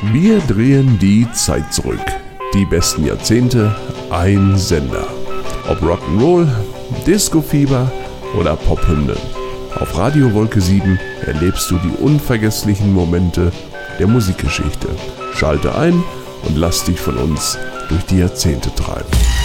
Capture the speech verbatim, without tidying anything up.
Wir drehen die Zeit zurück. Die besten Jahrzehnte, ein Sender. Ob Rock'n'Roll, Disco-Fieber oder Pophymnen. Auf Radio Wolke sieben erlebst du die unvergesslichen Momente der Musikgeschichte. Schalte ein und lass dich von uns durch die Jahrzehnte treiben.